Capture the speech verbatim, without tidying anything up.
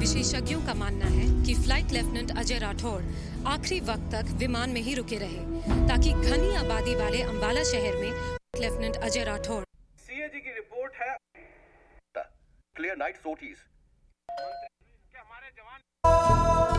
विशेषज्ञों का मानना है कि फ्लाइट लेफ्टिनेंट अजय राठौड़ आखिरी वक्त तक विमान में ही रुके रहे, ताकि घनी आबादी वाले अंबाला शहर में लेफ्टिनेंट अजय राठौड़ सीएजी की रिपोर्ट है क्लियर नाइट sorties